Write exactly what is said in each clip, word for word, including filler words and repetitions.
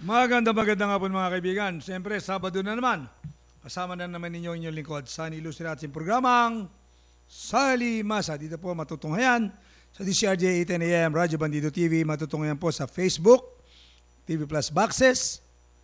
Maganda magandang hapon mga kaibigan. Siyempre, Sabado na naman. Kasama na naman ninyo inyong lingkod sa nilusir ating programang Sali Masa. Dito po matutunghayan sa D C R J eight ten A M, Radyo Bandido T V. Matutunghayan po sa Facebook, T V Plus Boxes,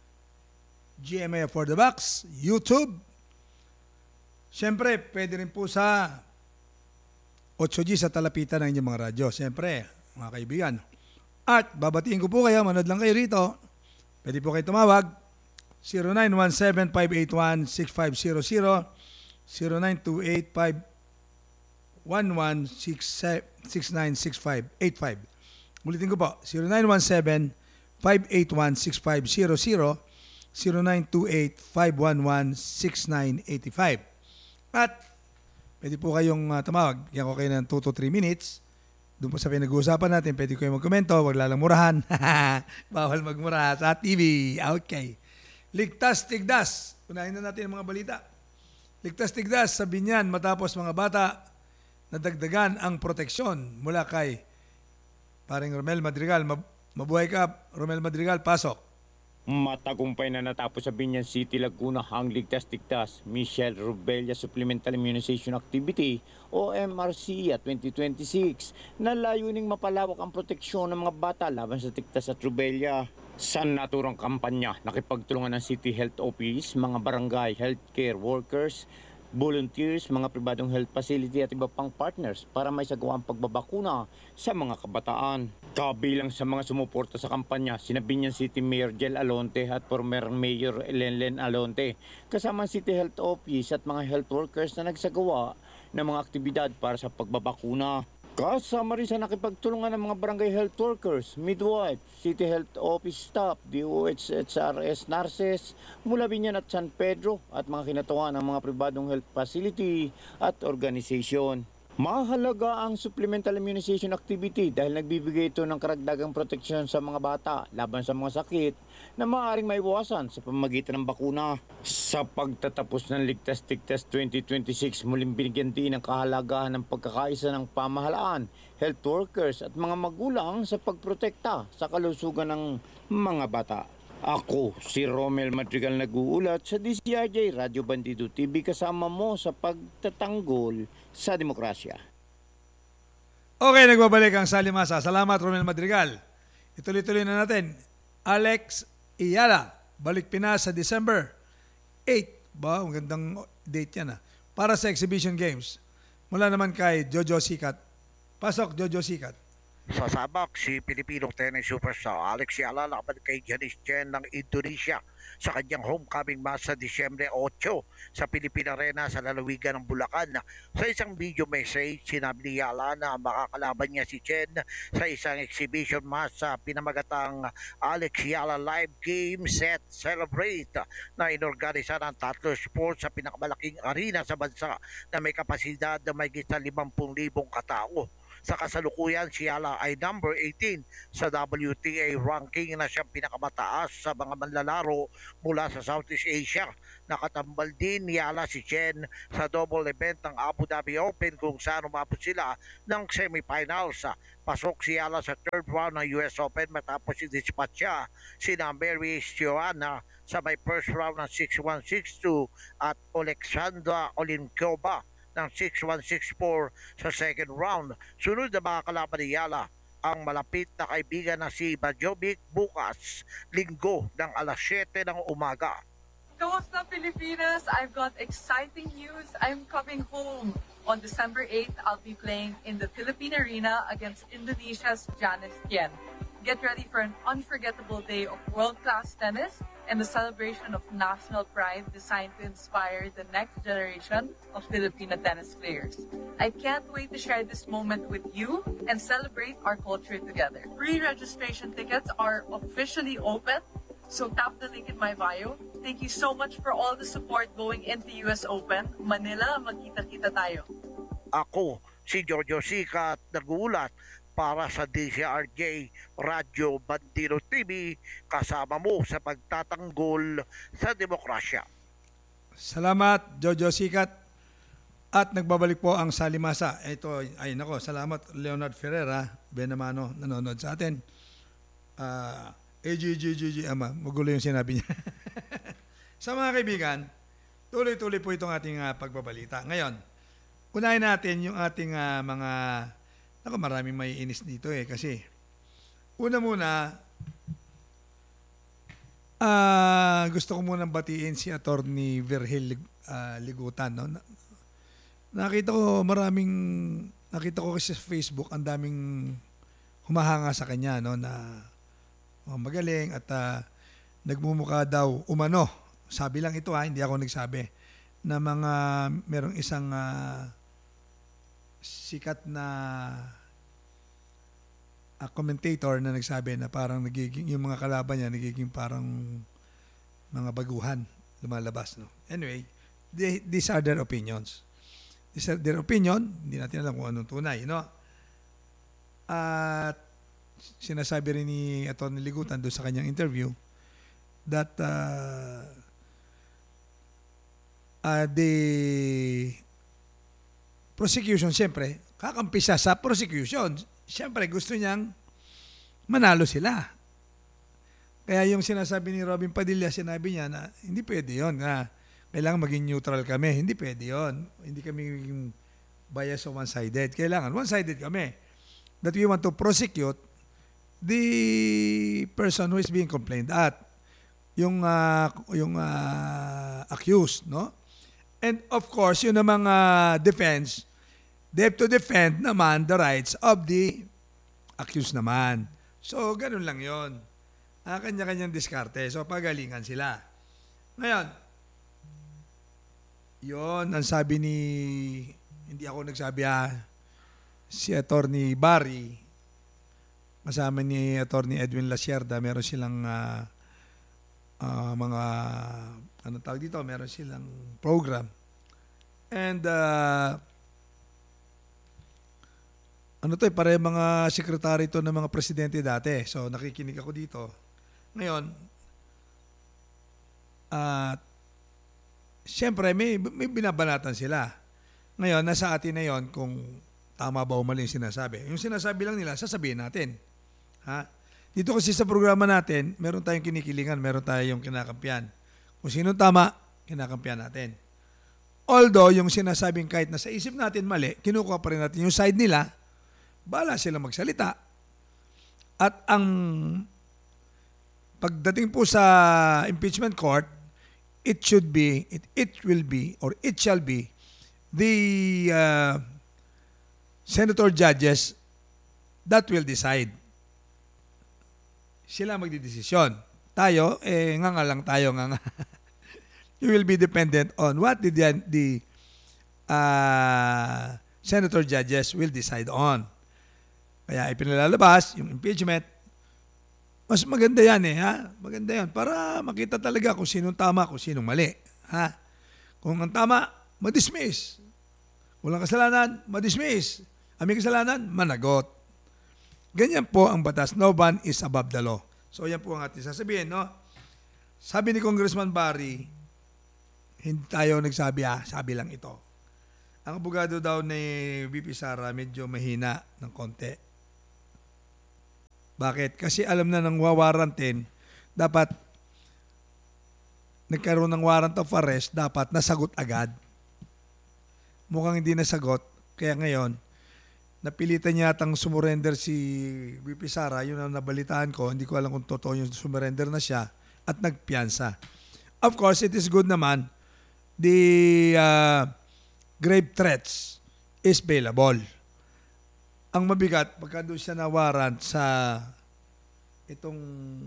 G M A for the Box, YouTube. Siyempre, pwede rin po sa eight G sa talapitan ng inyong mga radyo. Siyempre, mga kaibigan. At babatiin ko po kayo, manood lang kayo rito. Pwede po kayo tumawag, zero nine one seven, five eight one, six five zero zero, zero nine two eight, five one one, six nine six five eight five. Ulitin ko po, zero nine one seven, five eight one, six five zero zero, zero nine two eight, five one one, six nine eight five. At pwede po kayong uh, tumawag, yan ko kayo ng two to three minutes. Doon po sa pinag-uusapan natin, pwede kayo magkomento, wag lalang murahan. Bawal magmura sa T V. Okay. Ligtas tigdas. Unahin na natin ang mga balita. Ligtas tigdas sa Binyan matapos mga bata nadagdagan ang proteksyon mula kay paring Romel Madrigal. Mabuhay ka, Romel Madrigal. Pasok. Matagumpay na natapos sa Binyan City, Laguna ang Ligtas-Tigtas Michelle Rubella Supplemental Immunization Activity o M R C at twenty twenty-six na layuning mapalawak ang proteksyon ng mga bata laban sa tigtas at rubella. Sa naturang kampanya, nakipagtulungan ng City Health Office, mga barangay healthcare workers, volunteers, mga pribadong health facility at iba pang partners para may sagawa ang pagbabakuna sa mga kabataan. Kabilang sa mga sumuporta sa kampanya, sina Binyan City Mayor Jel Alonte at former Mayor Lenlen Alonte, kasama ang City Health Office at mga health workers na nagsagawa ng mga aktibidad para sa pagbabakuna. Kasama rin sa nakipagtulungan ng mga barangay health workers, midwife, City Health Office staff, D O H H R S nurses, mula Binyan at San Pedro at mga kinatuwa ng mga pribadong health facility at organization. Mahalaga ang supplemental immunization activity dahil nagbibigay ito ng karagdagang proteksyon sa mga bata laban sa mga sakit na maaaring maiwasan sa pamamagitan ng bakuna. Sa pagtatapos ng Ligtas-Tigtas twenty twenty-six, muling binigyan din ang kahalagahan ng pagkakaisa ng pamahalaan, health workers at mga magulang sa pagprotekta sa kalusugan ng mga bata. Ako, si Romel Madrigal nag-uulat sa D C R J Radyo Bandido T V, kasama mo sa pagtatanggol sa demokrasya. Okay, nagbabalik ang Salimasa. Salamat, Romel Madrigal. Ituloy-tuloy na natin. Alex Iyala, balik Pinas sa December eighth. Ba, ang gandang date yan ah. Para sa exhibition games. Mula naman kay Jojo Sikat. Pasok, Jojo Sikat. Sasabak si Pilipinong tennis superstar Alex Yala laban kay Janice Chen ng Indonesia sa kanyang homecoming match sa Disyembre eight sa Philippine Arena sa lalawigan ng Bulacan. Sa isang video message, sinabi ni Yala na makakalaban niya si Chen sa isang exhibition match sa pinamagatang Alex Yala Live Game Set Celebrate na inorganisa ng Tatlo Sports sa pinakamalaking arena sa bansa na may kapasidad na may gisa limampu libong katao. Sa kasalukuyan, si Yala ay number eighteen sa W T A ranking na siyang pinakamataas sa mga manlalaro mula sa Southeast Asia. Nakatambal din ni Yala si Chen sa double event ng Abu Dhabi Open kung saan umabot sila ng semifinals. Pasok si Yala sa third round ng U S Open matapos i-dispatch siya sina Mary Stioana sa may first round ng six one six two at Alexandra Olinkova ng six one six four sa second round. Sunod na mga kalaban ni Yala ang malapit na kaibigan na si Bajovic bukas, linggo ng alas siyete ng umaga. Kamusta Pilipinas? I've got exciting news. I'm coming home. On December eighth, I'll be playing in the Philippine Arena against Indonesia's Janice Tien. Get ready for an unforgettable day of world-class tennis and the celebration of national pride designed to inspire the next generation of Filipino tennis players. I can't wait to share this moment with you and celebrate our culture together. Pre-registration tickets are officially open, so tap the link in my bio. Thank you so much for all the support going into U S Open. Manila, magkita-kita tayo. Ako, si Jojo Sikat, nag-uulat para sa D C R J Radyo Bandido T V, kasama mo sa pagtatanggol sa demokrasya. Salamat, Jojo Sikat. At nagbabalik po ang Salimasa. Ito, ay nako, salamat Leonard Ferreira, Benamano, nanonood sa atin. Uh, A G G G G, ama, magulo yung sinabi niya. Sa mga kaibigan, tuloy-tuloy po itong ating uh, pagbabalita. Ngayon, unahin natin yung ating uh, mga, ako maraming may inis dito eh, kasi una muna, uh, gusto ko munang batiin si Attorney Virgil uh, Ligutan. No? Nakita ko maraming, nakita ko kasi sa Facebook, ang daming humahanga sa kanya, no, na oh, magaling at uh, nagmumukha daw umano. Sabi lang ito ha, hindi ako nagsabi, na mga merong isang uh, sikat na uh, commentator na nagsabi na parang nagiging, yung mga kalaban niya nagiging parang mga baguhan lumalabas. No? Anyway, they, these are their opinions. These are their opinion, hindi natin alam kung anong tunay. No? At sinasabi rin ni Atty. Ligutan doon sa kanyang interview that uh, uh, the prosecution, siyempre, kakampi siya sa prosecution. Siyempre, gusto niyang manalo sila. Kaya yung sinasabi ni Robin Padilla, sinabi niya na hindi pwede yun. Na kailangan maging neutral kami. Hindi pwede yun. Hindi kami bias o one-sided. Kailangan one-sided kami. That we want to prosecute the person who is being complained at. Yung, uh, yung uh, accused, no? And of course, yung namang uh, defense, they have to defend naman the rights of the accused naman. So, ganun lang yon. Ah, kanya-kanyang diskarte. So, pagalingan sila. Ngayon, yon ang sabi ni, hindi ako nagsabi ah, si Attorney Barry, kasama ni Attorney Edwin Lasierda, meron silang uh, uh, mga, anong tawag dito, meron silang program. And, uh, ano to eh, pare mga sekretary to ng mga presidente dati. So, nakikinig ako dito. Ngayon, at uh, siyempre, may, may binabanatan sila. Ngayon, nasa atin na yon kung tama ba o mali yung sinasabi. Yung sinasabi lang nila, sasabihin natin. Ha? Dito kasi sa programa natin, meron tayong kinikilingan, meron tayong kinakampiyan. Kung sino tama, kinakampiyan natin. Although, yung sinasabing kahit nasa isip natin mali, kinukuha pa rin natin yung side nila, bala sila magsalita. At ang pagdating po sa impeachment court, it should be, it, it will be, or it shall be, the uh, senator judges that will decide. Sila magdidesisyon. Tayo, eh, nga nga lang tayo, nga nga. You will be dependent on what the, the uh, senator judges will decide on. Kaya ipinalalabas yung impeachment. Mas maganda yan eh, ha? Maganda yan. Para makita talaga kung sinong tama, kung sinong mali. Ha? Kung ang tama, madismiss. Walang kasalanan, madismiss. Ang may kasalanan, managot. Ganyan po ang batas. No one is above the law. So yan po ang ating sasabihin, no? Sabi ni Congressman Barry, hindi tayo nagsabi, ah, sabi lang ito. Ang abogado daw ni V P Sara medyo mahina ng konti. Bakit? Kasi alam na ng wawarantin, dapat nagkaroon ng warrant of arrest, dapat nasagot agad. Mukhang hindi nasagot, kaya ngayon, napilitan niya atang sumurrender si V P Sara, yun ang nabalitaan ko, hindi ko alam kung totoo yung sumurrender na siya, at nagpiyansa. Of course, it is good naman, the uh, grave threats is bailable. Ang mabigat, pagka doon siya na warrant sa itong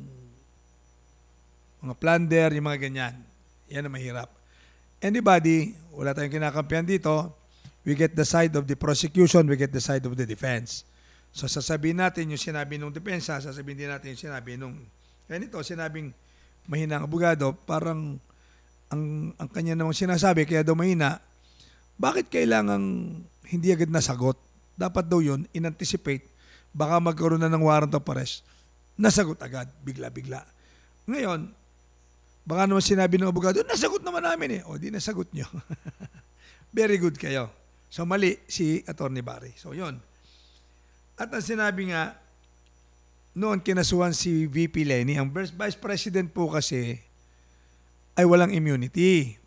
mga plunder, yung mga ganyan, yan ang mahirap. Anybody, wala tayong kinakampihan dito, we get the side of the prosecution, we get the side of the defense. So sasabihin natin yung sinabi nung depensa, sasabihin din natin yung sinabi nung, kaya nito, sinabing mahinang abogado, parang ang, ang kanya namang sinasabi, kaya daw mahina, bakit kailangang hindi agad nasagot? Dapat daw yun, in-anticipate, baka magkaroon na ng warrant of arrest, nasagot agad, bigla-bigla. Ngayon, baka naman sinabi ng abogado, nasagot naman namin eh. O, di nasagot nyo. Very good kayo. So, mali si Attorney Barry. So, yun. At ang sinabi nga noon kinasuhan si V P Lenny, ang Vice Vice President po kasi ay walang immunity.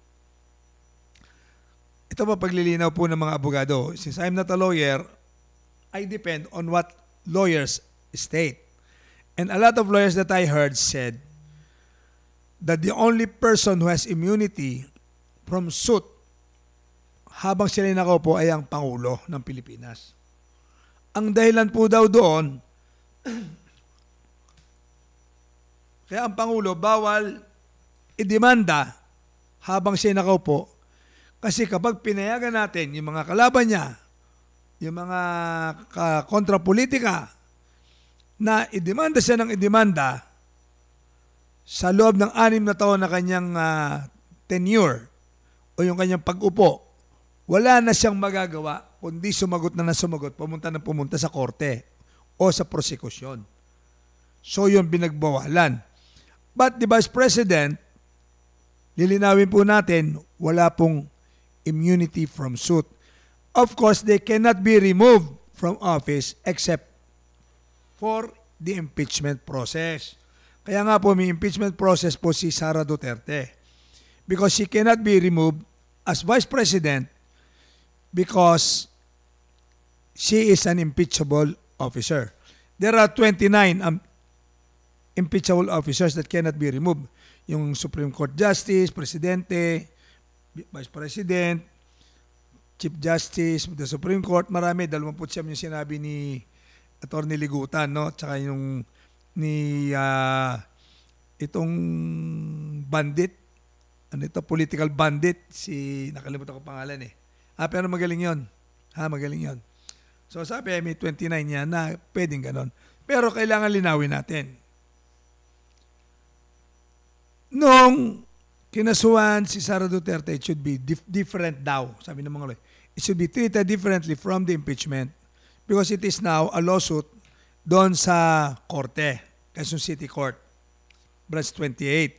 Ito pa paglilinaw po ng mga abogado. Since I'm not a lawyer, I depend on what lawyers state. And a lot of lawyers that I heard said that the only person who has immunity from suit habang sila nakaupo ay ang Pangulo ng Pilipinas. Ang dahilan po daw doon, kaya ang Pangulo bawal idemanda habang siya nakaupo kasi kapag pinayagan natin yung mga kalaban niya, yung mga kontrapolitika na idemanda siya ng idemanda sa loob ng anim na taon na kanyang uh, tenure o yung kanyang pag-upo, wala na siyang magagawa kundi sumagot na na sumagot, pumunta na pumunta sa korte o sa prosekusyon. So yun binagbawalan. But the Vice President, lilinawin po natin, wala pong immunity from suit. Of course, they cannot be removed from office except for the impeachment process. Kaya nga po may impeachment process po si Sara Duterte because she cannot be removed as Vice President because she is an impeachable officer. There are twenty-nine um, impeachable officers that cannot be removed. Yung Supreme Court Justice, Presidente, Vice President, Chief Justice, the Supreme Court, marami, dalawampu't siyam yung sinabi ni Attorney Ligutan, no? Tsaka yung ni uh, itong bandit, ano ito, political bandit, si, nakalimutan ko pangalan eh. Ah, pero magaling yon. Ha, magaling yon. So sabi, may twenty-nine yan na pwedeng ganon. Pero kailangan linawin natin. Nung kinasuhan si Sara Duterte, it should be dif- different daw, sabi ng mga lawyer. It should be treated differently from the impeachment because it is now a lawsuit doon sa korte, Quezon City Court, branch twenty-eight.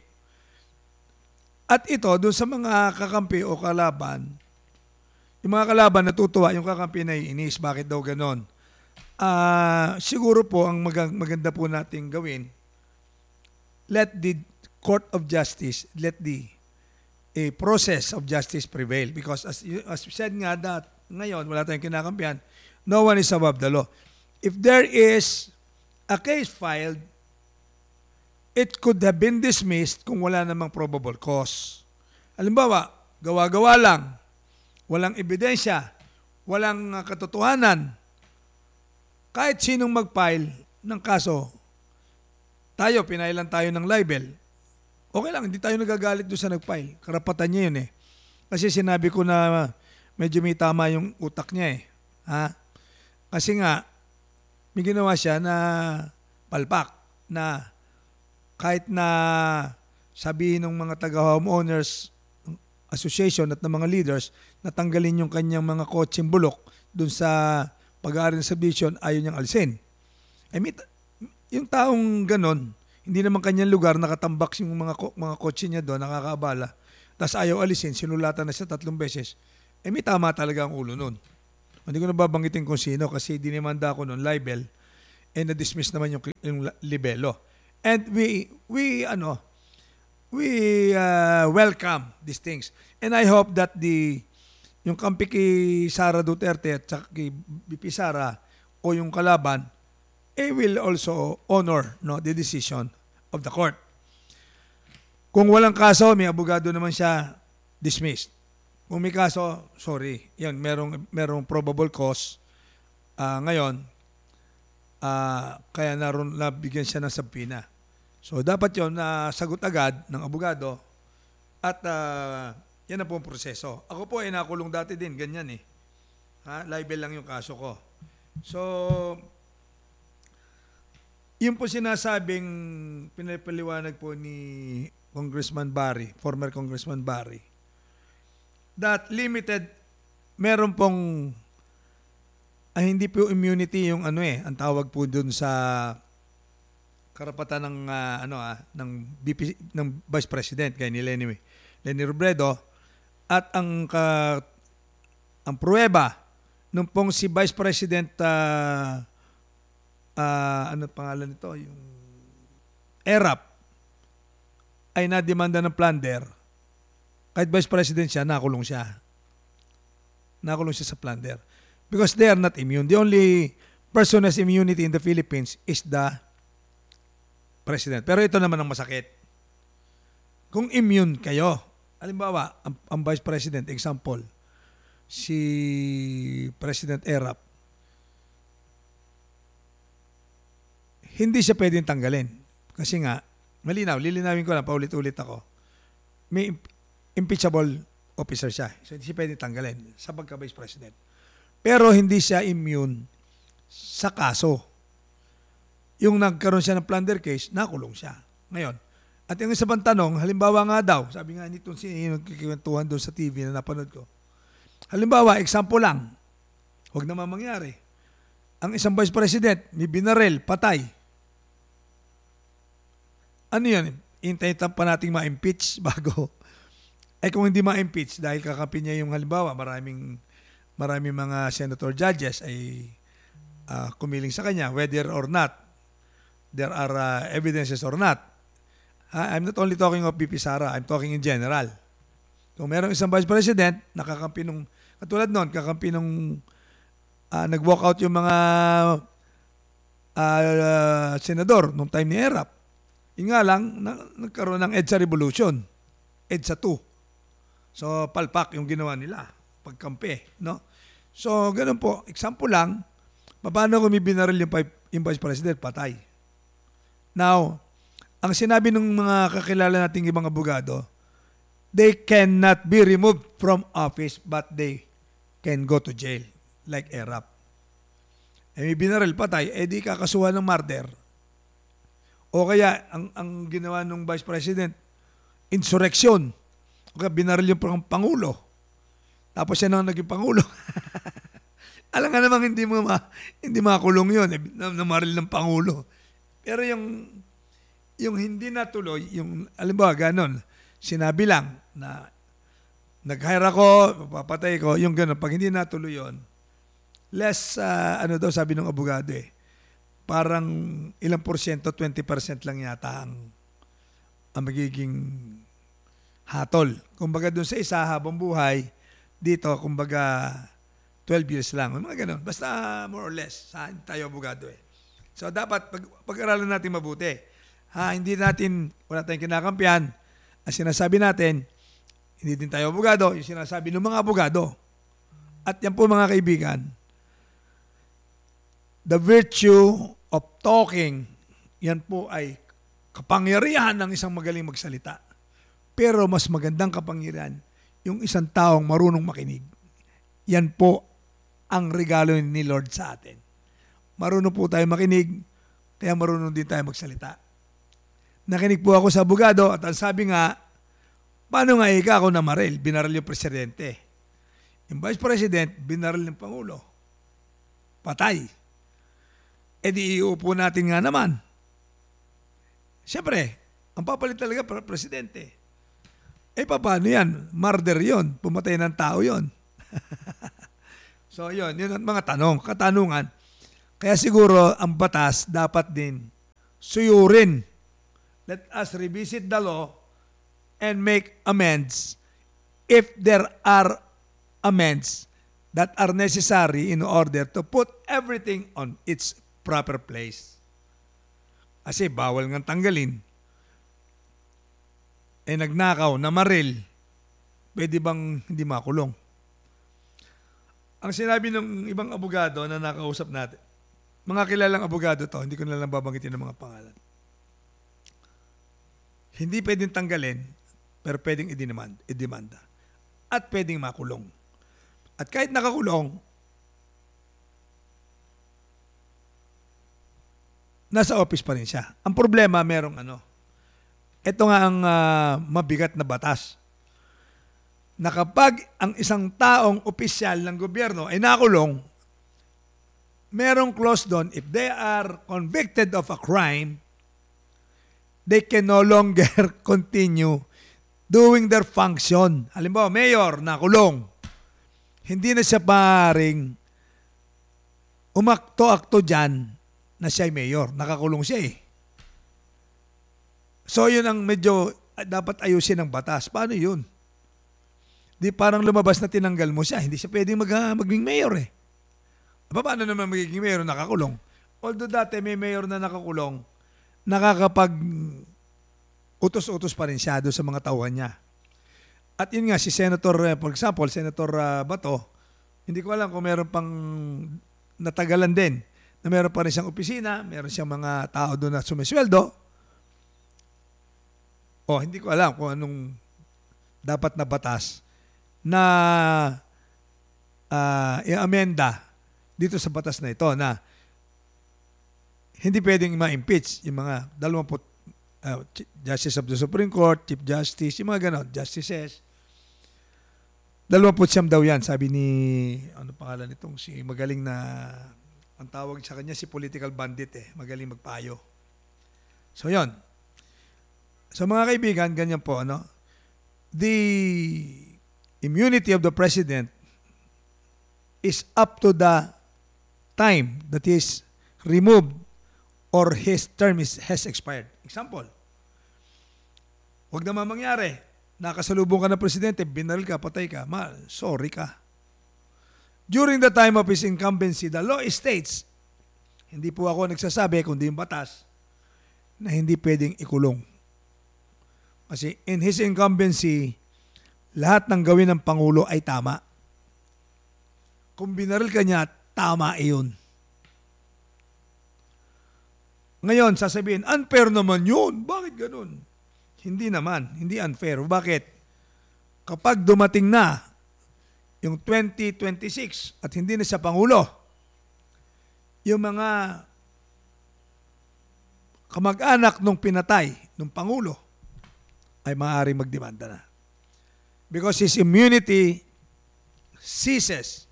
At ito, doon sa mga kakampi o kalaban, yung mga kalaban natutuwa, yung kakampi na iinis, bakit daw ganon? Uh, siguro po, ang mag- maganda po nating gawin, let the Court of Justice, let the a process of justice prevail because as as said nga that ngayon wala tayong kinakampihan, no one is above the law. If there is a case filed, it could have been dismissed kung wala namang probable cause. Halimbawa, gawa-gawa lang, walang ebidensya, walang uh, katotohanan, kahit sinong mag-file ng kaso, tayo, pinailan tayo ng libel, okay lang, hindi tayo nagagalit doon sa nag-file. Karapatan niya yun eh. Kasi sinabi ko na medyo may tama yung utak niya eh. Ha? Kasi nga, may ginawa siya na palpak na kahit na sabihin ng mga taga-homeowners association at ng mga leaders na tanggalin yung kanyang mga kotseng bulok doon sa pag-aari ng subdivision, ayaw niyang alisin. I mean, yung taong ganon, hindi naman kanyang lugar, nakatambak yung mga, mga kotse niya doon, nakakaabala. Tapos ayaw alisin, sinulatan na siya tatlong beses. Eh may tama talaga ang ulo nun. Hindi ko na babanggitin kung sino kasi dinimanda ako nun, libel, and na-dismiss naman yung, yung libelo. And we, we, ano, we uh, welcome these things. And I hope that the, yung kampi kay Sara Duterte at saka kay B P Sara o yung kalaban, eh will also honor no the decision of the court. Kung walang kaso, may abogado naman siya, dismissed. Kung may kaso, sorry, yan, merong, merong probable cause. Uh, ngayon, uh, kaya naroon, nabigyan siya ng sabpina. So, dapat yon na uh, sagot agad ng abogado at uh, yan na po ang proseso. Ako po ay nakulong dati din, ganyan eh. Ha? Libel lang yung kaso ko. So, yun po sinasabing pinapaliwanag po ni Congressman Barry, former Congressman Barry, that limited, meron pong ay hindi po immunity yung ano eh, ang tawag po dun sa karapatan ng uh, ano ah ng B P ng Vice President kay ni Lenny Lenny Robredo at ang ka, ang pruweba nung pong si Vice President uh, ah, ano pangalan nito, yung ERAP ay nademanda ng plunder, kahit vice president siya, nakulong siya. Nakulong siya sa plunder. Because they are not immune. The only person who has immunity in the Philippines is the president. Pero ito naman ang masakit. Kung immune kayo, halimbawa, ang, ang vice president, example, si President ERAP, hindi siya pwedeng tanggalin. Kasi nga, malinaw, lilinawin ko lang, paulit-ulit ako. May impeachable officer siya. So, hindi siya pwedeng tanggalin sa pagka-vice president. Pero hindi siya immune sa kaso. Yung nagkaroon siya ng plunder case, nakulong siya. Ngayon, at yung isa pang tanong, halimbawa nga daw, sabi nga nitong si nagkikwentuhan doon sa T V na napanood ko. Halimbawa, example lang, huwag naman mangyari. Ang isang vice president, may binarel, patay. Ano yun? Hintayin pa nating ma-impeach bago. Eh kung hindi ma-impeach dahil kakampi niya yung halimbawa, maraming maraming mga senator judges ay uh, kumiling sa kanya, whether or not there are uh, evidences or not. Uh, I'm not only talking of B P Sara, I'm talking in general. Kung merong isang vice president, nakakampi nung, katulad nun, kakampi nung uh, nag-walk out yung mga uh, senador nung time ni ERAP. Yung nga lang, na, nagkaroon ng EDSA Revolution. EDSA two. So, palpak yung ginawa nila. Pagkampi, no? So, ganun po. Example lang, paano kung may binaril yung, yung Vice President, patay. Now, ang sinabi ng mga kakilala nating ibang abogado, they cannot be removed from office but they can go to jail, like ERAP. Eh, may binaril, patay, eh di kakasuhan ng murder. O kaya, ang, ang ginawa ng Vice President, insurrection. O kaya, binaril yung Pangulo. Tapos siya nang naging Pangulo. Alam nga namang hindi mo ma, hindi makulong yun, eh, namaril ng Pangulo. Pero yung, yung hindi natuloy, yung, alimbawa, ganon, sinabi lang na nag-hire ako, papatay ko, yung ganon, pag hindi natuloy yun, less, uh, ano daw sabi ng abogado eh, parang ilang porsyento, twenty percent lang yata ang, ang magiging hatol. Kumbaga doon sa isa, habang buhay, dito, kumbaga twelve years lang. Mga ganun. Basta more or less. Saan tayo abogado eh. So dapat pag, pag-aralan natin mabuti. Ha, hindi natin, wala tayong kinakampihan. Ang sinasabi natin, hindi din tayo abogado. Yung sinasabi ng mga abogado. At yan po mga kaibigan, the virtue of talking, yan po ay kapangyarihan ng isang magaling magsalita. Pero mas magandang kapangyarihan, yung isang taong marunong makinig. Yan po ang regalo ni Lord sa atin. Marunong po tayo makinig, kaya marunong din tayo magsalita. Nakinig po ako sa abogado at ang sabi nga, paano nga ika ako namaril? Binaril yung presidente. Yung vice president, binaril ng Pangulo. Patay. E di iupo natin nga naman. Siyempre, ang papalit talaga para presidente. Eh paano yan? Murder yon, pumatay ng tao yon. So yun, yun ang mga tanong, katanungan. Kaya siguro ang batas dapat din suyurin. Let us revisit the law and make amends if there are amends that are necessary in order to put everything on its proper place. Kasi bawal nga tanggalin. Eh nagnakaw, namaril, pwede bang hindi makulong? Ang sinabi ng ibang abogado na nakausap natin, mga kilalang abogado to, hindi ko na lang babanggitin ng mga pangalan. Hindi pwedeng tanggalin, pero pwedeng idinemand, idemanda. At pwedeng makulong. At kahit nakakulong, nasa office pa rin siya. Ang problema, merong ano, ito nga ang uh, mabigat na batas. Na kapag ang isang taong opisyal ng gobyerno ay nakulong, merong clause doon, if they are convicted of a crime, they can no longer continue doing their function. Halimbawa, mayor, nakulong. Hindi na siya paring umakto-akto dyan na siya'y mayor. Nakakulong siya eh. So yun ang medyo ah, dapat ayusin ng batas. Paano yun? Di parang lumabas na tinanggal mo siya. Hindi siya pwedeng mag, ah, maging mayor eh. Paano naman magiging mayor nakakulong? Although dati may mayor na nakakulong, nakakapag utos-utos pa rin siya doon sa mga tauhan niya. At yun nga, si Senator, eh, for example, Senator ah, Bato, hindi ko alam kung meron pang natagalan din na meron pa rin siyang opisina, meron siyang mga tao doon na sumisweldo. O, hindi ko alam kung anong dapat na batas na uh, i-amenda dito sa batas na ito na hindi pwedeng ma-impeach yung mga dalawampu uh, Justice of the Supreme Court, Chief Justice, yung mga ganon, Justices. Dalawampu siyam daw yan, sabi ni, ano pangalan nitong, si magaling na, ang tawag sa kanya, si political bandit eh, magaling magpayo. So yon. So mga kaibigan, ganyan po, ano, the immunity of the President is up to the time that he is removed or his term is, has expired. Example, huwag naman mangyari, nakasalubong ka ng presidente, binaril ka, patay ka, ma, sorry ka. During the time of his incumbency, the law states, hindi po ako nagsasabi, kundi yung batas, na hindi pwedeng ikulong. Kasi in his incumbency, lahat ng gawin ng Pangulo ay tama. Kung binaril ka niya, tama iyon. Ngayon, sasabihin, unfair naman yun. Bakit ganun? Hindi naman. Hindi unfair. Bakit? Kapag dumating na yung twenty twenty-six at hindi na siya Pangulo, yung mga kamag-anak nung pinatay, nung Pangulo, ay maaaring magdemanda na. Because his immunity ceases.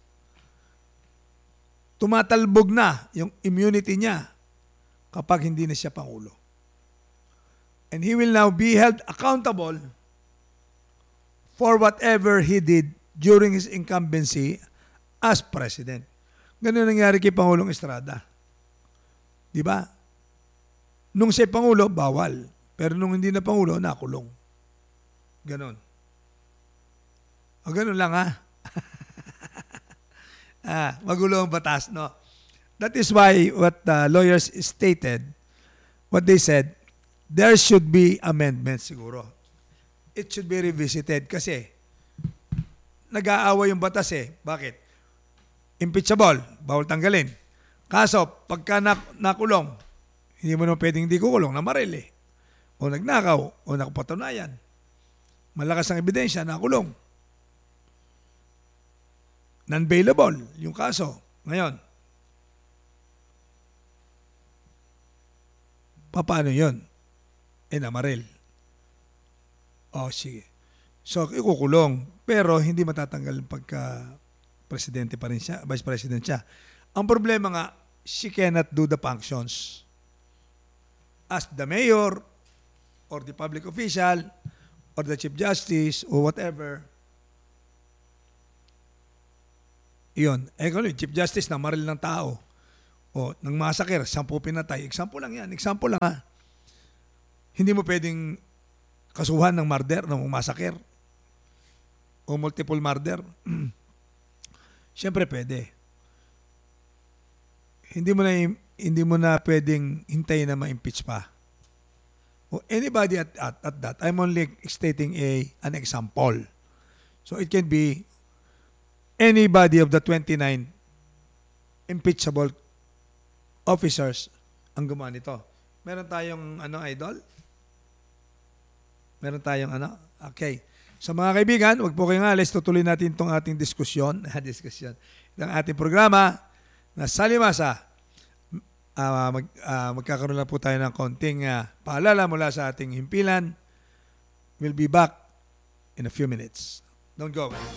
Tumatalbog na yung immunity niya kapag hindi na siya Pangulo. And he will now be held accountable for whatever he did during his incumbency as President. Ganun nangyari kay Pangulong Estrada. Di ba? Nung siya Pangulo, bawal. Pero nung hindi na Pangulo, nakulong. Ganon. O ganun lang ha. ah, magulo ang batas, no? That is why what the lawyers stated, what they said, there should be amendments siguro. It should be revisited kasi nag-aaway yung batas eh. Bakit? Impeachable, bawal tanggalin. Kaso, pagka nak- nakulong, hindi mo naman pwedeng hindi kukulong, namaril eh. O nagnakaw, o nakapatunayan. Malakas ang ebidensya, nakulong. Non-bailable yung kaso. Ngayon, paano yun? Eh, namaril. O, sige. So, ikukulong. Pero, hindi matatanggal pagka presidente pa rin siya, vice president siya. Ang problema nga, she cannot do the functions. As the mayor, or the public official, or the chief justice, or whatever, iyon. Eh, kung yung chief justice na maril ng tao, o nang masakir, sampu pinatay. Example lang yan. Example lang ha. Hindi mo pwedeng kasuhan ng murder, ng masakir, o multiple murder. Siyempre pwede. Hindi mo na hindi mo na pwedeng hintayin na ma-impeach pa. O anybody at, at, at that, I'm only stating a an example. So it can be anybody of the twenty-nine impeachable officers ang gumawa nito. Meron tayong ano, idol? Meron tayong ano? Okay. So mga kaibigan, wag po kayong alis, tutuloy natin itong ating diskusyon, diskusyon, ng ating programa na Salimasa. Uh, mag, uh, magkakaroon lang po tayo ng konting uh, paalala mula sa ating himpilan. We'll be back in a few minutes. Don't go away.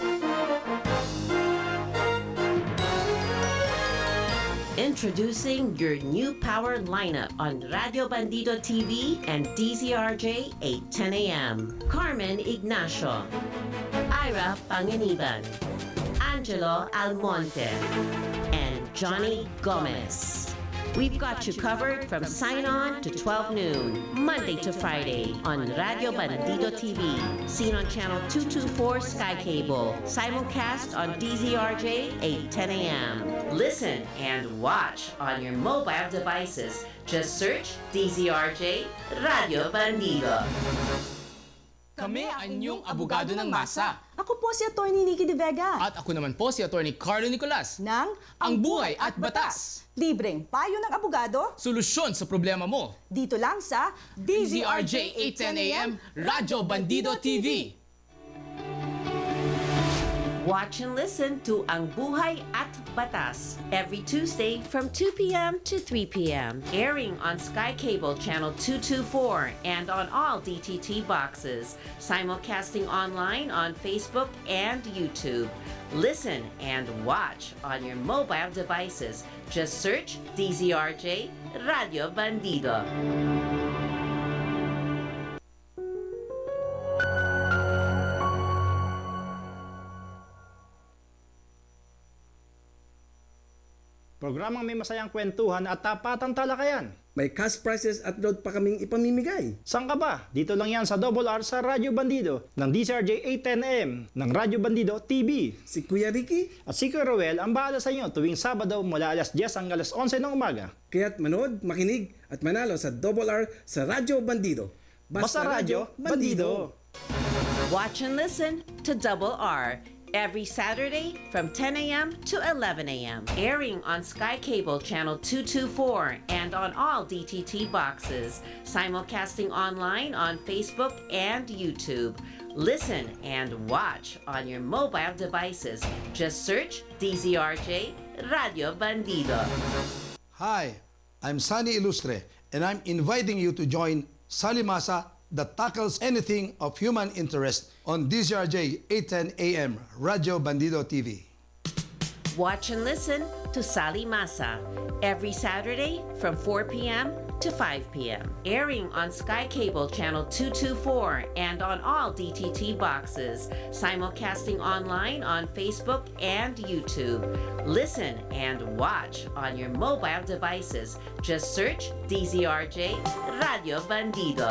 Introducing your new power lineup on Radio Bandido T V and D Z R J eight ten a.m. Carmen Ignacio, Ira Panganiban, Angelo Almonte, and Johnny Gomez. We've got you covered from sign on to twelve noon, Monday to Friday on Radio Bandido T V, seen on channel two twenty-four Sky Cable, simulcast on D Z R J eight ten a m. Listen and watch on your mobile devices. Just search D Z R J Radio Bandido. Kami ang inyong abogado ng masa. Ako po si Atty. Nikki De Vega At ako naman po si Atty. Carlo Nicolas. ng Ang Buhay at Batas. Libreng payo ng abogado Solusyon sa problema mo. dito lang sa D Z R J eight ten a m, Radyo Bandido T V. Watch and listen to Ang Buhay at Batas every Tuesday from two p m to three p m, airing on Sky Cable Channel two twenty-four and on all D T T boxes, simulcasting online on Facebook and YouTube. Listen and watch on your mobile devices. Just search D Z R J Radio Bandido. Programang may masayang kwentuhan at tapatang talakayan. May cash prizes at load pa kaming ipamimigay. Saan ka ba? Dito lang yan sa Double R sa Radyo Bandido ng D C R J eight ten a m ng Radyo Bandido T V. Si Kuya Ricky, At si Kuya Roel ang bahala sa inyo tuwing Sabado mula alas diyes hanggang alas onse ng umaga. kaya't manood, makinig at manalo sa Double R sa Radyo Bandido. Basta Radyo Bandido. Watch and listen to Double R every Saturday from ten a m to eleven a m, airing on Sky Cable Channel two twenty-four and on all D T T boxes, simulcasting online on Facebook and YouTube. Listen and watch on your mobile devices. Just search D Z R J Radio Bandido. Hi, I'm Sunny Ilustre, and I'm inviting you to join Salimasa that tackles anything of human interest on D Z R J eight ten a m Radio Bandido T V. Watch and listen to Sali Masa every Saturday from four p m to five p m, airing on Sky Cable Channel two twenty-four and on all D T T boxes, simulcasting online on Facebook and YouTube. Listen and watch on your mobile devices. Just search D Z R J Radio Bandido.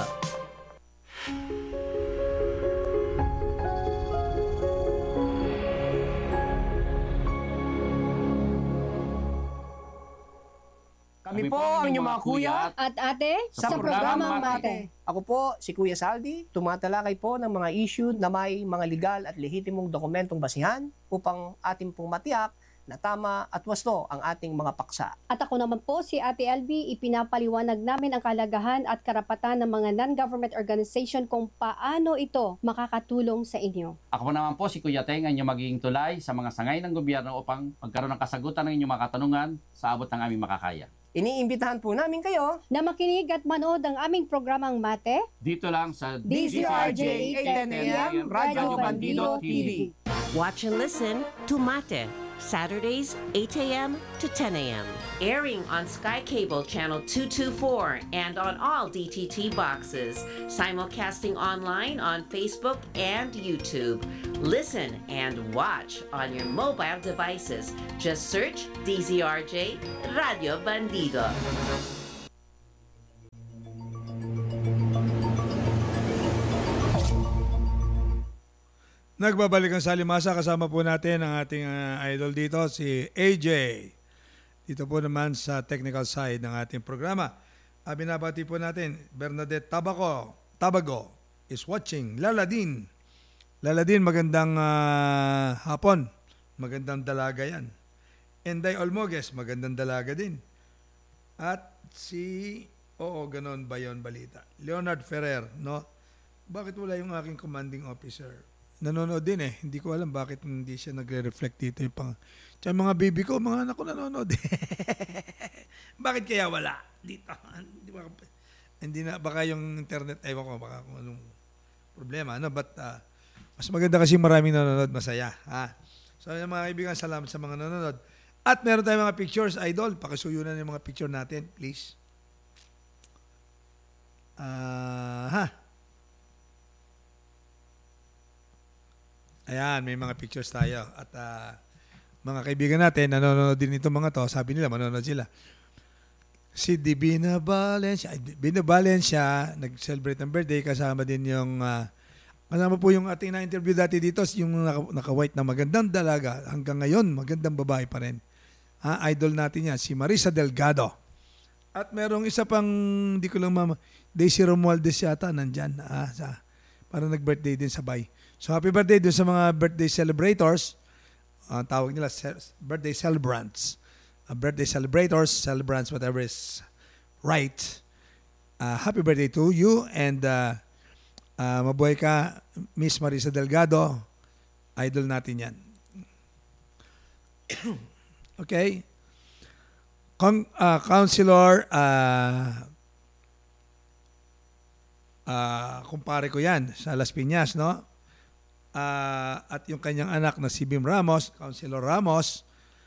Kami po ang inyong mga kuya at ate sa, sa, programang programang Mate. Ako po si Kuya Saldi, tumatalakay po ng mga issue na may mga legal at lehitimong dokumentong basihan upang ating pong matiyak na tama at wasto ang ating mga paksa. At ako naman po si Ate L B, ipinapaliwanag namin ang kalagahan at karapatan ng mga non-government organization kung paano ito makakatulong sa inyo. Ako naman po si Kuya Teng, ang inyong magiging tulay sa mga sangay ng gobyerno upang magkaroon ng kasagutan ng inyong mga katanungan sa abot ng aming makakaya. Iniimbitahan po namin kayo Na makinig at manood ang aming programang Mate, Dito lang sa D Z R J eight ten a m Radyo Bandido T V. Watch and listen to Mate, Saturdays eight a m to ten a m, airing on Sky Cable Channel two twenty-four and on all D T T boxes, simulcasting online on Facebook and YouTube. Listen and watch on your mobile devices. Just search D Z R J Radio Bandido. Nagbabalik ang Salimasa, kasama po natin ang ating uh, idol dito, si A J. Dito po naman sa technical side ng ating programa. Uh, binabati po natin, Bernadette Tabaco, Tabago is watching. Laladin. Laladin, magandang uh, hapon. Magandang dalaga yan. Enday Olmoges, magandang dalaga din. At si, oo, ganon ba yun balita? Leonard Ferrer, no? Bakit wala yung aking commanding officer? Nanonood din eh. Hindi ko alam bakit hindi siya nagre-reflect dito yung pang... Tsaka mga baby ko, mga anak ko nanonood. Bakit kaya wala dito? Hindi, baka, hindi na, baka yung internet, ewan ko, baka kung anong problema. No? But uh, mas maganda kasi maraming nanonood, masaya. Ha? So yung mga kaibigan, salamat sa mga nanonood. At meron tayong mga pictures, idol. Pakisuyunan yung mga picture natin, please. Ah, uh, ha? Ayan, may mga pictures tayo. At uh, mga kaibigan natin, nanonood din ito mga to. Sabi nila, manonood sila. Si Divina Valencia, ay, Divina Valencia, nag-celebrate ng birthday, kasama din yung, ah, kasama po yung ating na-interview dati dito, yung naka- naka-white na magandang dalaga, hanggang ngayon, magandang babae pa rin. Ah, idol natin yan, si Marisa Delgado. At merong isa pang, di ko lang mama, Daisy Romualdez yata, nandyan, ah, sa, parang nag-birthday din sabay. So happy birthday dun sa mga birthday celebrators, ang tawag nila, ce- birthday celebrants. Uh, birthday celebrators, celebrants, whatever is right. Uh, happy birthday to you and uh, uh, mabuhay ka, Miss Marisa Delgado. Idol natin yan. Okay. Con- uh, Councilor, uh, uh, kumpare ko yan sa Las Piñas, no? Uh, at yung kanyang anak na si Bim Ramos, Councilor Ramos,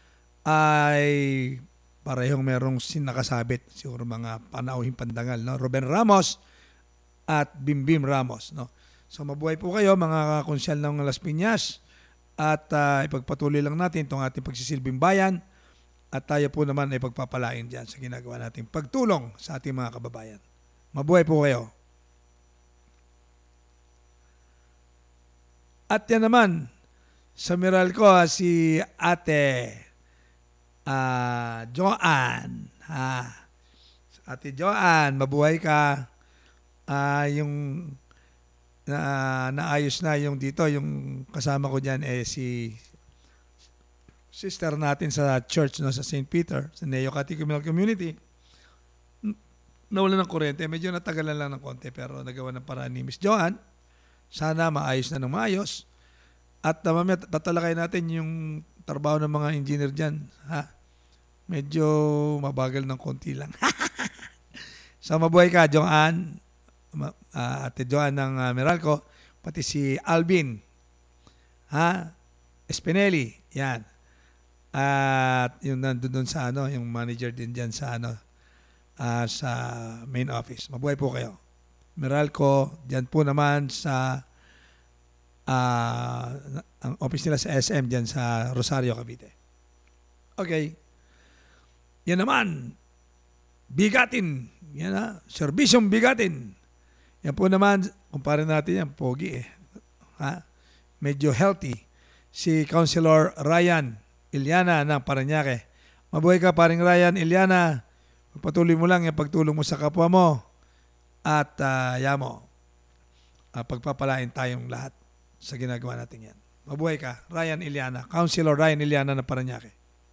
ay parehong merong sinakasabit, siguro mga panauhing pandangal, no? Ruben Ramos at Bimbim Ramos, no? So mabuhay po kayo mga konsyal ng Las Piñas at uh, ipagpatuloy lang natin itong ating pagsisilbing bayan at tayo po naman ay pagpapalain dyan sa ginagawa nating pagtulong sa ating mga kababayan. Mabuhay po kayo. At yan naman, sa Meralco, si Ate Uh, Joanne, ha. Ate Joanne, mabuhay ka. Uh, yung na, naayos na yung dito, yung kasama ko diyan eh si sister natin sa church, no, sa Saint Peter, sa Neo Catechumenal Community. Nawala ng kuryente, medyo natagalan lang ng konti pero nagawa ng paraan ni Miss Joanne. Sana maayos na ng maayos. At uh, mamaya tatalakay natin yung trabaho ng mga engineer diyan, ha. Medyo mabagal ng konti lang. So mabuhay ka, Joanne, uh, Ate Joanne ng uh, Meralco, pati si Alvin, ha? Espinelli, yan. At uh, yung nandun dun sa ano, yung manager din dyan sa ano, uh, sa main office. Mabuhay po kayo. Meralco, dyan po naman sa uh, ang office nila sa S M dyan sa Rosario, Cavite. Okay. Yan naman, bigatin. Yan ha, serbisyong bigatin. Yan po naman, kumpare natin yan, pogi eh. Ha? Medyo healthy. Si Councilor Ryan Iliana ng Parañaque. Mabuhay ka, paring Ryan Iliana. Pagpatuloy mo lang yung pagtulong mo sa kapwa mo. At uh, yamo, uh, pagpapalain tayong lahat sa ginagawa natin yan. Mabuhay ka, Ryan Iliana. Councilor Ryan Iliana ng Parañaque.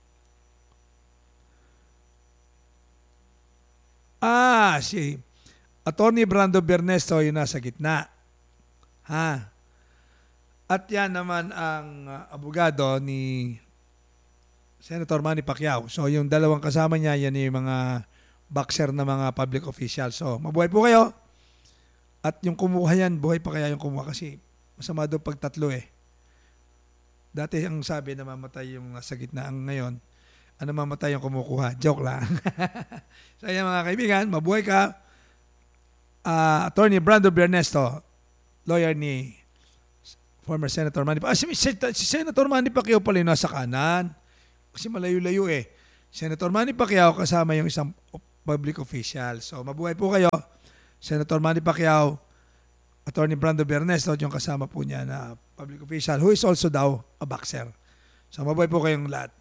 Ah, si Attorney Brando Bernesto yung nasa gitna. Ha? At yan naman ang uh, abogado ni Senator Manny Pacquiao. So yung dalawang kasama niya, yan yung mga boxer na mga public officials. So mabuhay po kayo. At yung kumuha yan, buhay pa kaya yung kumuha kasi masama daw pag tatlo eh. Dati ang sabi na mamatay yung nasa gitna, ang ngayon, ano mamatay yung kumukuha. Joke lang. So yan mga kaibigan, mabuhay ka. Uh, Attorney Brando Bernesto, lawyer ni former Senator Manny Pacquiao. Ah, si, si, si Senator Manny Pacquiao pala yung nasa kanan. Kasi malayo-layo eh. Senator Manny Pacquiao kasama yung isang public official. So mabuhay po kayo. Senator Manny Pacquiao, Attorney Brando Bernesto, yung kasama po niya na public official who is also daw a boxer. So mabuhay po kayong lahat.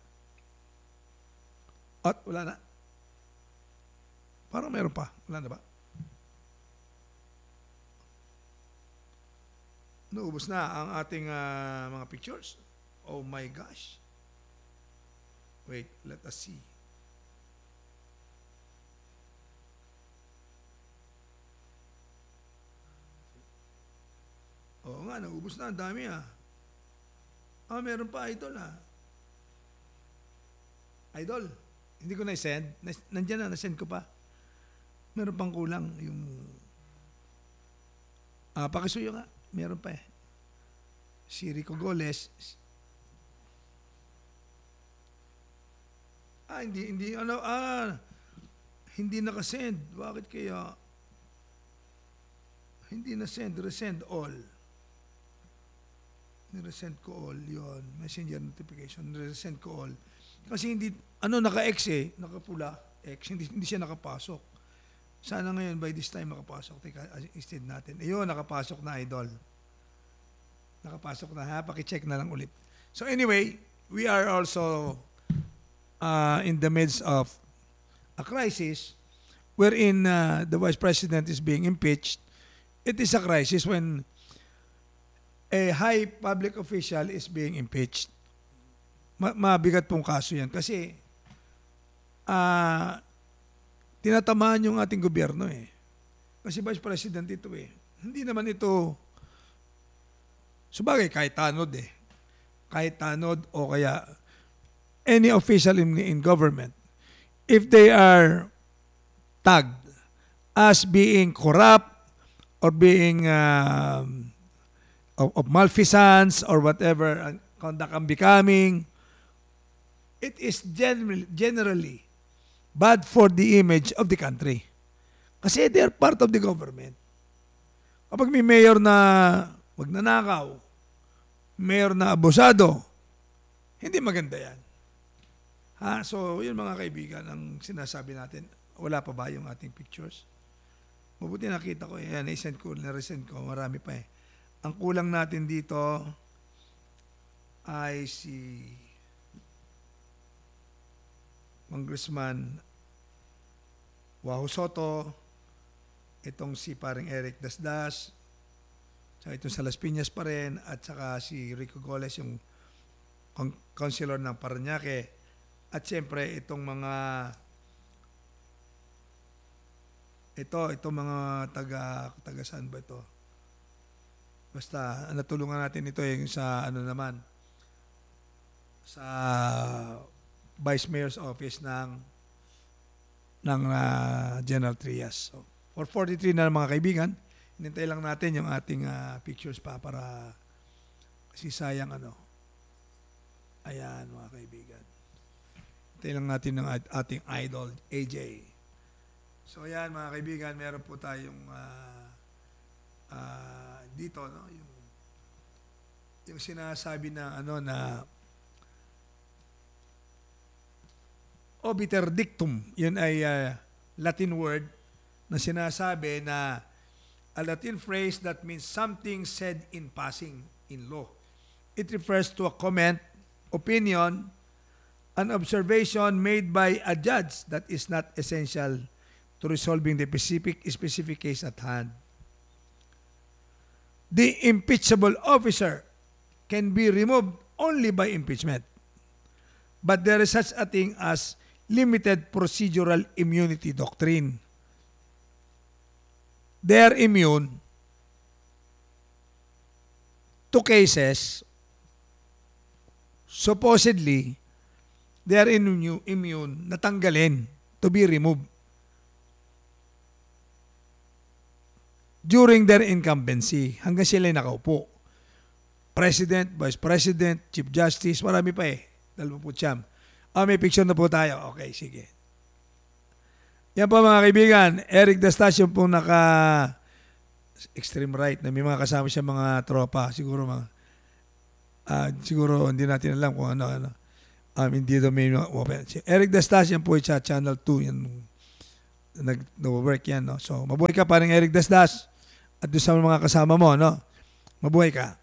At wala na. Parang meron pa. Wala na ba? Naubos na ang ating uh, mga pictures. Oh my gosh. Wait, let us see. Oo nga, naubos na. Ang dami ah. Ah, meron pa, idol ah. Idol. Hindi ko na-send. Nandiyan na, na-send ko pa. Meron pang kulang yung... Ah, pakisuyo nga. Meron pa eh. Si Rico Goles. Ah, hindi, hindi, ano, ah, hindi nakasend. Bakit kaya? Hindi na-send. Resend all. Niresend ko all. Yun. Messenger notification. Niresend ko all. Kasi hindi, ano, naka-X eh. Nakapula. X, hindi, hindi siya nakapasok. Sana ngayon by this time makapasok. Teka, instead natin. Ayun, nakapasok na, idol. Nakapasok na ha, pakicheck na lang ulit. So anyway, we are also uh, in the midst of a crisis wherein uh, the Vice President is being impeached. It is a crisis when a high public official is being impeached. Ma- mabigat pong kaso yan kasi uh, tinatamaan yung ating gobyerno eh. Kasi Vice President ito eh. Hindi naman ito, sabagay kahit tanod eh. Kahit tanod o kaya any official in, in government, if they are tagged as being corrupt or being um, of, of malfeasance or whatever uh, conduct ang becoming, it is generally, generally bad for the image of the country. Kasi they are part of the government. Kapag may mayor na magnanakaw, mayor na abusado, hindi maganda yan. Ha? So, yun mga kaibigan, ang sinasabi natin, wala pa ba yung ating pictures? Mabuti nakita ko, yan, na-send ko, na-resend ko, marami pa eh. Ang kulang natin dito ay si Congressman Wahoo Soto, itong si paring Eric Dasdas, saka itong sa Las Piñas pa rin, at saka si Rico Goles, yung councilor ng Parañaque, at siyempre itong mga ito, itong mga taga, taga saan ba ito? Basta, natulungan natin ito yung sa ano naman, sa Vice Mayor's Office ng ng uh, General Trias. So, for forty-three na mga kaibigan, hinintay lang natin yung ating uh, pictures pa para kasi sayang ano. Ayan mga kaibigan. Hintay lang natin ng ating idol, A J. So ayan mga kaibigan, meron po tayong uh, uh, dito, no, yung yung sinasabi na ano na obiter dictum, yun ay uh, Latin word na sinasabi na a Latin phrase that means something said in passing in law. It refers to a comment, opinion, an observation made by a judge that is not essential to resolving the specific, specific case at hand. The impeachable officer can be removed only by impeachment. But there is such a thing as limited procedural immunity doctrine. They are immune to cases, supposedly, they are immune, immune na tanggalin, to be removed during their incumbency, hanggang sila nakaupo. President, Vice President, Chief Justice, marami pa eh. Dalawa po siyam. Ah, may picture na po tayo. Okay, sige. Yan po mga kaibigan, Eric Dastas yung pong naka extreme right na may mga kasama siya mga tropa. Siguro mga, uh, siguro hindi natin alam kung ano, ano. Um, hindi domain open. Si Eric Dastas yan po sa Channel two. Yan, nag-work yan. No? So, mabuhay ka parang Eric Dastas at doon sa mga kasama mo. No? Mabuhay ka.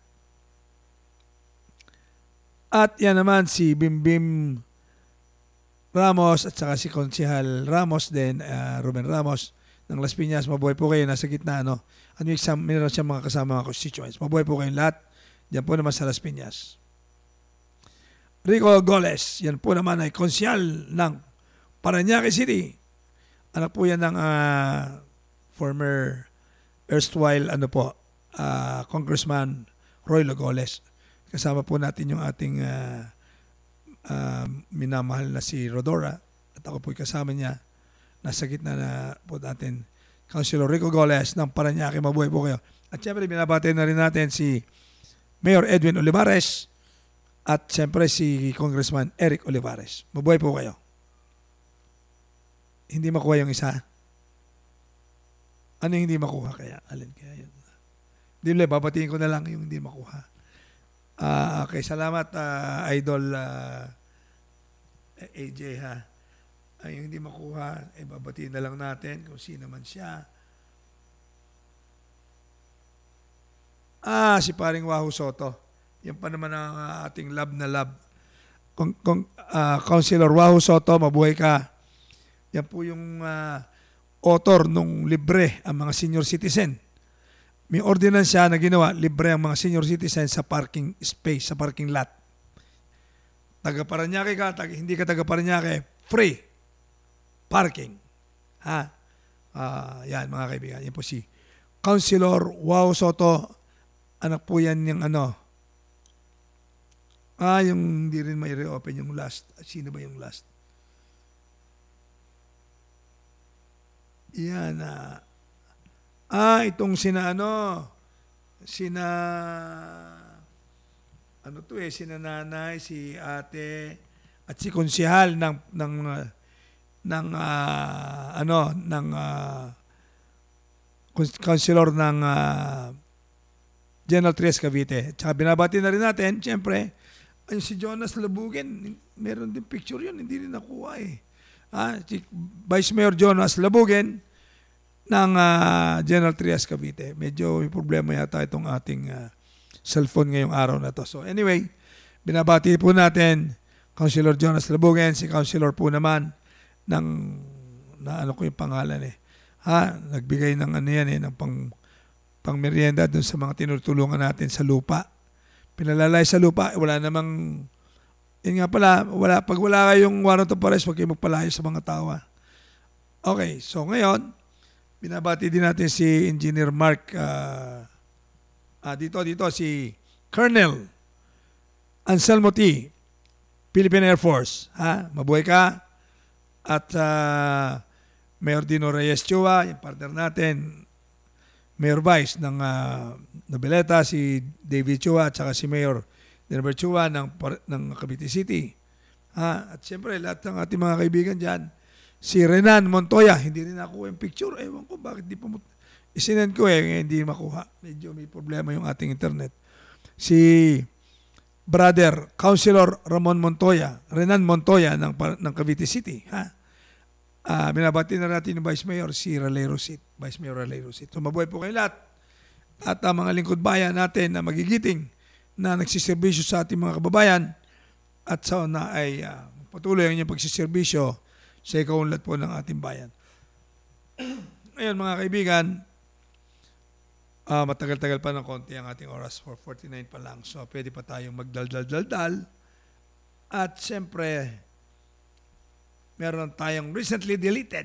At yan naman si Bimbim Ramos at saka si Konsehal Ramos din, uh, Ruben Ramos ng Las Piñas. Mabuhay po kayo, nasa gitna. No? At may meron siya mga kasama mga constituents. Mabuhay po kayong lahat. Diyan po naman sa Las Piñas. Rico Goles, yan po naman ay konsehal ng Parañaque City. Anak po yan ng uh, former erstwhile ano po, uh, Congressman Roy Logoles. Kasama po natin yung ating uh, uh, minamahal na si Rodora at ako po kasama niya. Nasa gitna na po natin Councilor Rico Goles ng Parañaque. Mabuhay po kayo. At syempre binabati na rin natin si Mayor Edwin Olivares at syempre si Congressman Eric Olivares. Mabuhay po kayo. Hindi makuha yung isa. Ano yung hindi makuha kaya? Alin kaya yun? Hindi le, babatiin ko na lang yung hindi makuha. Uh, okay, salamat uh, Idol uh, A J ha. ay hindi makuha, eh babatiin na lang natin kung sino man siya. Ah, si paring Wahoo Soto. Yan pa naman ang uh, ating lab na lab. Kung, kung, uh, Councilor Wahoo Soto, mabuhay ka. Yan po yung uh, author nung libre ang mga senior citizen. May ordinance siya na ginawa, libre ang mga senior citizen sa parking space, sa parking lot. Taga Paranaque ka, taga, hindi ka taga Paranaque, free parking. Ha? Uh, yan mga kaibigan. Yan po si Councilor Wahoo Soto. Anak po yan yung ano. Ah, yung hindi rin may reopen yung last. Sino ba yung last? Yan ah. Ah, itong sina ano. Sina ano to eh, sina nanay, si ate at si konsehal ng ng uh, ng uh, ano ng uh, councilor ng uh, General Trias Cavite. Tsaka binabati na rin natin, siyempre, ay si Jonas Labugen, meron din picture yun, hindi rin nakuha eh. Ah, si Vice Mayor Jonas Labugen ng uh, General Trias Cavite. Medyo may problema yata itong ating uh, cellphone ngayong araw na to. So anyway, binabati po natin Councilor Jonas Labugen, si Councilor po naman ng, na ano ko yung pangalan eh. Ha, nagbigay ng ano yan eh, ng pang pang merienda dun sa mga tinutulungan natin sa lupa. Pinalalay sa lupa, wala namang, yun nga pala, wala, pag wala kayong warrant of arrest, huwag kayo magpalayo sa mga tao. Okay, so ngayon, binabati din natin si Engineer Mark, uh, ah, dito, dito, si Colonel Anselmo T, Philippine Air Force. Ha? Mabuhay ka. At uh, Mayor Dino Reyes Chua, yung partner natin, Mayor Vice ng uh, Noveleta, si David Chua, at saka si Mayor Denver Chua ng, ng Cavite City. Ha? At siyempre, lahat ng ating mga kaibigan dyan, si Renan Montoya, hindi rin nakuha yung picture. Ewan ko, bakit di pa mo... Isinend ko eh, hindi makuha. Medyo may problema yung ating internet. Si Brother Councilor Ramon Montoya, Renan Montoya ng, ng Cavite City. Ha? Uh, binabati na natin yung Vice Mayor, si Raleigh Rosit. Vice Mayor Raleigh Rosit. So mabuhay po kayo lahat. At ang uh, mga lingkod bayan natin na magigiting na nagsiservisyo sa ating mga kababayan at sa na ay uh, patuloy ang inyong pagsiservisyo sa ikaunlad po ng ating bayan. Ngayon mga kaibigan, uh, matagal-tagal pa ng konti ang ating oras, for forty-nine pa lang. So pwede pa tayong magdal-dal-dal-dal. At siyempre, meron tayong recently deleted.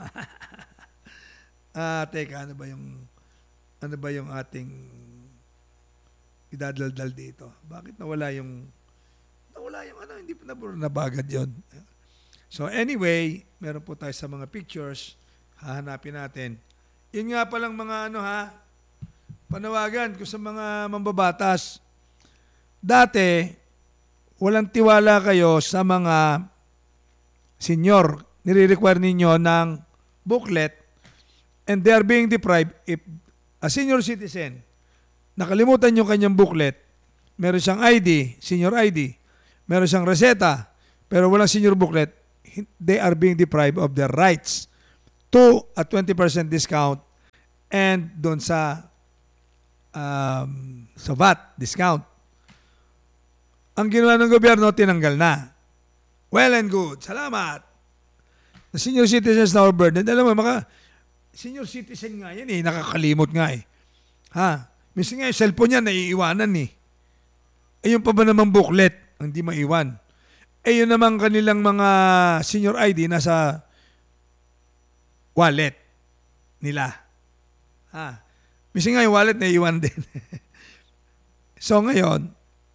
ah, teka, ano ba yung ano ba yung ating idadaldal dito? Bakit nawala yung nawala yung ano, hindi pa nabagad yon. So anyway, meron po tayo sa mga pictures, hahanapin natin. Yun nga palang mga ano ha, panawagan ko sa mga mambabatas. Dati, walang tiwala kayo sa mga senior, nire-require ninyo ng booklet and they are being deprived if a senior citizen nakalimutan yung kanyang booklet, meron siyang I D, senior I D, meron siyang reseta, pero walang senior booklet, they are being deprived of their rights to a twenty percent discount and doon sa um, sa V A T discount. Ang ginawa ng gobyerno, tinanggal na. Well and good. Salamat. The senior citizens na overburdened. Alam mo, maka, senior citizen nga yan eh. Nakakalimot nga eh. Ha? Minsan nga yung cellphone niya naiiwanan eh. Eh yung pa ba namang booklet, hindi maiwan. Eh yun namang kanilang mga senior I D nasa wallet nila. Ha? Minsan nga yung wallet naiiwan din. So ngayon,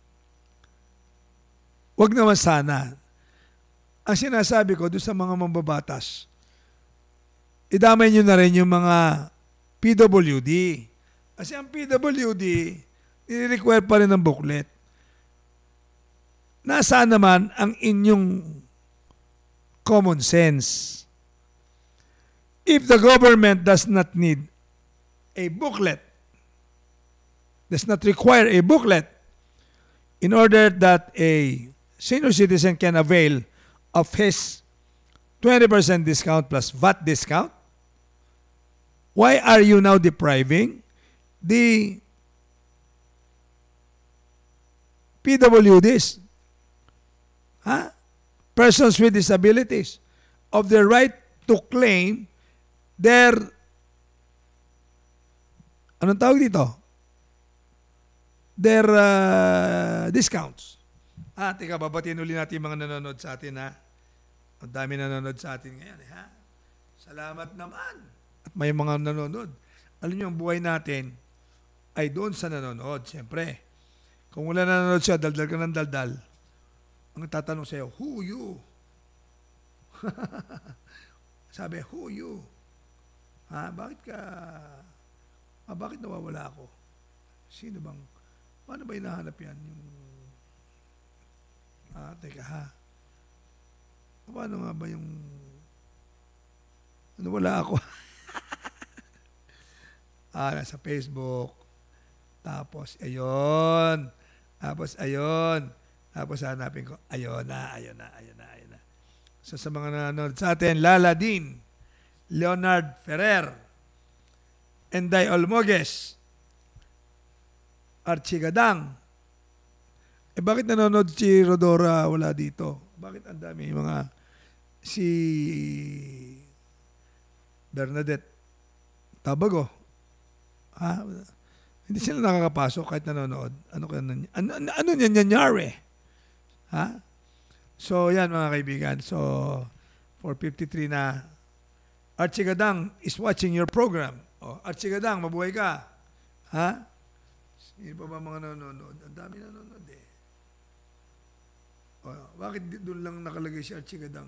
wag naman sana. Ang sinasabi ko doon sa mga mambabatas, idamay nyo na rin yung mga P W D. Kasi ang P W D, nire-require pa rin ng booklet. Nasaan naman ang inyong common sense? If the government does not need a booklet, does not require a booklet in order that a senior citizen can avail of his twenty percent discount plus V A T discount? Why are you now depriving the P W Ds, huh? persons with disabilities, of the right to claim their, anong tawag dito? Their uh, discounts. Ah, teka, babatiin uli natin yung mga nanonood sa atin, ha? Ang dami nanonood sa atin ngayon, eh, ha? Salamat naman. At may mga nanonood. Alam niyo, ang buhay natin ay doon sa nanonood, siyempre. Kung wala nanonood siya, daldal ka ng daldal, ang tatanong sa'yo, who you? Sabi, who you? Ha, bakit ka, ah, bakit nawawala ako? Sino bang, paano ba hinahanap yan? Yung, ah, teka ha, paano nga ba yung, ano wala ako? ah, nasa Facebook, tapos, ayun, tapos, ayun, tapos hanapin ko, ayun na, ayun na, ayun na, ayun na. So sa mga nanonood sa atin, Lala Dean, Leonard Ferrer, Enday Olmoges, Archie Gadang. Eh bakit nanonood si Rodora wala dito? Bakit ang dami yung mga si Bernadette Tabago? Ha? Hindi sila nakakapasok kahit nanonood. Ano kaya ano, ano, ano niyan nangyari? Ha? So, yan mga kaibigan. So, four fifty-three na. Archie Gadang is watching your program. Oh, Archie Gadang, mabuhay ka. Ha? Sino pa ba mga nanonood? Ang dami nanonood eh. Oh, bakit doon lang nakalagay si Archie Gadang?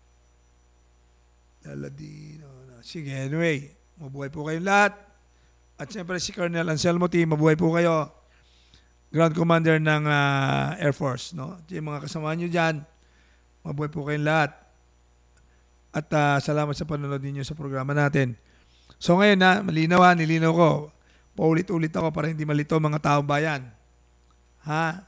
Laladino. Sige, anyway. Mabuhay po kayong lahat. At siyempre si Colonel Anselmo T. Mabuhay po kayo. Ground Commander ng uh, Air Force. No? At yung mga kasama nyo dyan, mabuhay po kayong lahat. At uh, salamat sa panonood ninyo sa programa natin. So ngayon na, malinaw ha, nilinaw ko. Paulit-ulit ako para hindi malito mga taong bayan. Ha?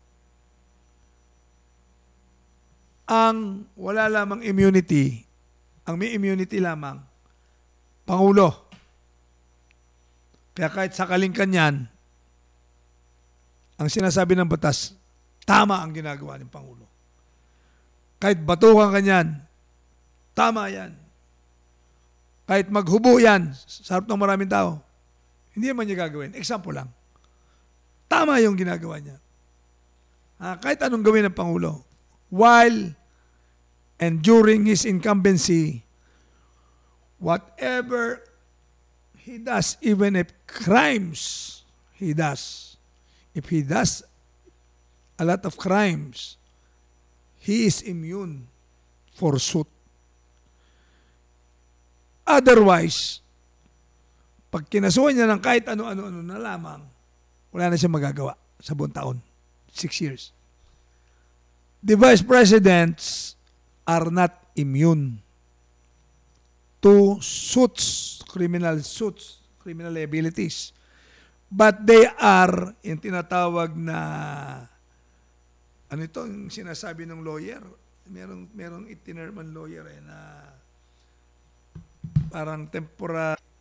Ang wala lamang immunity, ang may immunity lamang, Pangulo. Kaya kahit sakaling kanyan, ang sinasabi ng batas, tama ang ginagawa ng Pangulo. Kahit batukan kanyan, tama yan. Kahit maghubo yan, sa harap ng maraming tao, hindi naman niya gagawin. Example lang. Tama yung ginagawa niya. Ah, kahit anong gawin ng Pangulo, while and during his incumbency, whatever he does, even if crimes he does, if he does a lot of crimes, he is immune for suit. Otherwise, pag kinasuhan niya ng kahit ano-ano-ano na lamang, wala na siya magagawa sa buong taon. Six years. The vice presidents are not immune to suits, criminal suits, criminal liabilities. But they are, yung tinatawag na, ano ito, yung sinasabi ng lawyer, merong, merong itinerman lawyer eh, na parang temporary,